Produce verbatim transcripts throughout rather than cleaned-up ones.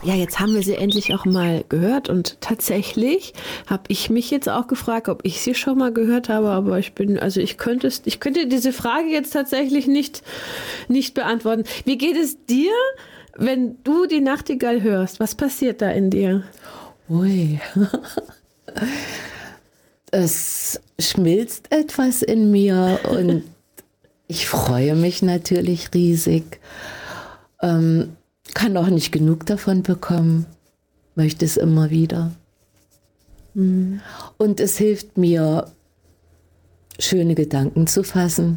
ja, jetzt haben wir sie endlich auch mal gehört und tatsächlich habe ich mich jetzt auch gefragt, ob ich sie schon mal gehört habe, aber ich bin, also ich könnte es, ich könnte diese Frage jetzt tatsächlich nicht, nicht beantworten. Wie geht es dir, wenn du die Nachtigall hörst? Was passiert da in dir? Ui. Es schmilzt etwas in mir und ich freue mich natürlich riesig. Ähm, kann auch nicht genug davon bekommen, möchte es immer wieder. Mhm. Und es hilft mir, schöne Gedanken zu fassen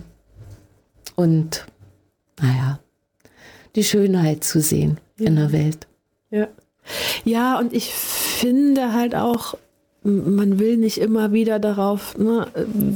und, naja, die Schönheit zu sehen ja. in der Welt. Ja. Ja, und ich finde halt auch, man will nicht immer wieder darauf, ne,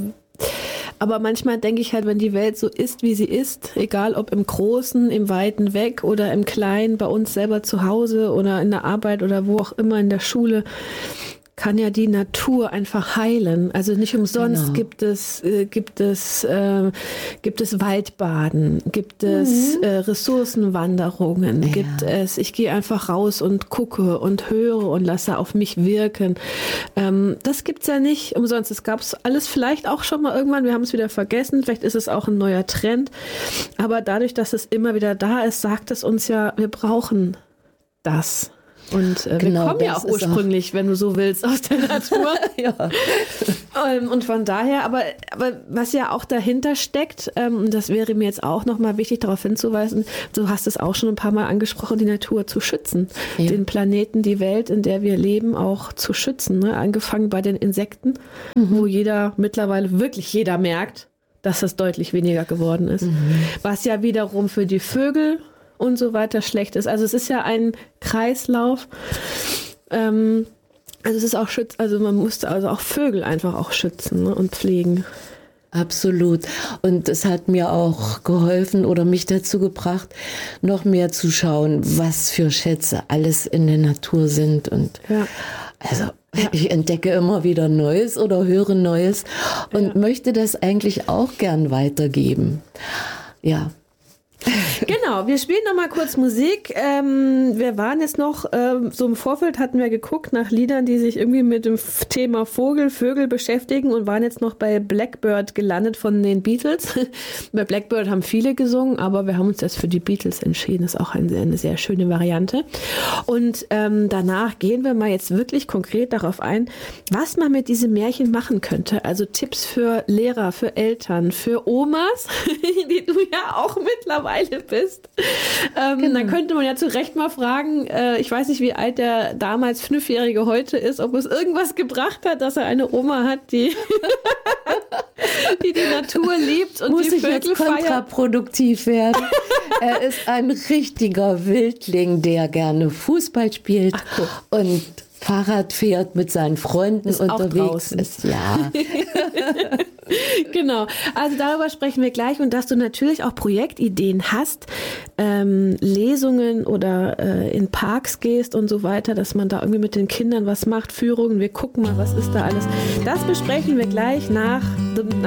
aber manchmal denke ich halt, wenn die Welt so ist, wie sie ist, egal ob im Großen, im Weiten Weg oder im Kleinen, bei uns selber zu Hause oder in der Arbeit oder wo auch immer in der Schule, kann ja die Natur einfach heilen. Also nicht umsonst genau. gibt es äh, gibt es äh, gibt es Waldbaden, gibt es mhm. äh, Ressourcenwanderungen, ja. gibt es ich gehe einfach raus und gucke und höre und lasse auf mich wirken. Ähm, das gibt's ja nicht umsonst. Es gab's alles vielleicht auch schon mal irgendwann. Wir haben es wieder vergessen. Vielleicht ist es auch ein neuer Trend. Aber dadurch, dass es immer wieder da ist, sagt es uns ja, wir brauchen das. Und äh, genau, wir kommen ja auch ursprünglich, auch wenn du so willst, aus der Natur. ja. Und von daher, aber, aber was ja auch dahinter steckt, ähm, und das wäre mir jetzt auch nochmal wichtig, darauf hinzuweisen, du hast es auch schon ein paar Mal angesprochen, die Natur zu schützen. Ja. Den Planeten, die Welt, in der wir leben, auch zu schützen. Ne? Angefangen bei den Insekten, mhm. wo jeder, mittlerweile wirklich jeder merkt, dass das deutlich weniger geworden ist. Mhm. Was ja wiederum für die Vögel und so weiter schlecht ist. Also es ist ja ein Kreislauf. Ähm, also es ist auch schütz, also man musste also auch Vögel einfach auch schützen, ne, und pflegen. Absolut. Und es hat mir auch geholfen oder mich dazu gebracht, noch mehr zu schauen, was für Schätze alles in der Natur sind. Und ja. also ja. ich entdecke immer wieder Neues oder höre Neues und ja. möchte das eigentlich auch gern weitergeben. Ja. Genau, wir spielen noch mal kurz Musik. Ähm, wir waren jetzt noch, ähm, so im Vorfeld hatten wir geguckt nach Liedern, die sich irgendwie mit dem Thema Vogel, Vögel beschäftigen und waren jetzt noch bei Blackbird gelandet von den Beatles. Bei Blackbird haben viele gesungen, aber wir haben uns jetzt für die Beatles entschieden. Das ist auch eine, eine sehr schöne Variante. Und ähm, danach gehen wir mal jetzt wirklich konkret darauf ein, was man mit diesem Märchen machen könnte. Also Tipps für Lehrer, für Eltern, für Omas, die du ja auch mittlerweile bist. Ähm, genau. Dann könnte man ja zu Recht mal fragen, äh, ich weiß nicht, wie alt der damals Fünfjährige heute ist, ob es irgendwas gebracht hat, dass er eine Oma hat, die die, die Natur liebt und Muss die ich Vögel jetzt kontraproduktiv werden. Er ist ein richtiger Wildling, der gerne Fußball spielt Ach, und Fahrrad fährt, mit seinen Freunden ist unterwegs ist. Ja. Genau, also darüber sprechen wir gleich und dass du natürlich auch Projektideen hast, ähm, Lesungen oder äh, in Parks gehst und so weiter, dass man da irgendwie mit den Kindern was macht, Führungen, wir gucken mal, was ist da alles. Das besprechen wir gleich nach, nach